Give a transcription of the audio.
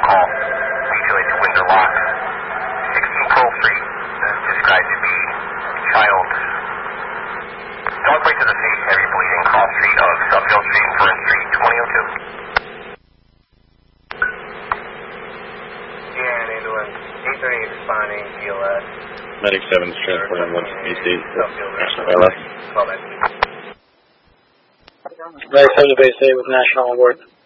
call. Usually to Windsor Lock. 16 Pearl Street, described to be child. Dog bite to the face, heavy bleeding, cross street of Suffield Street and Fern Street, 2002. Yeah, ambulance, 830 responding, GLS. Medic 7's transporting 1 to BC, National ALS. Call back. Medic 7 to base A with National on board.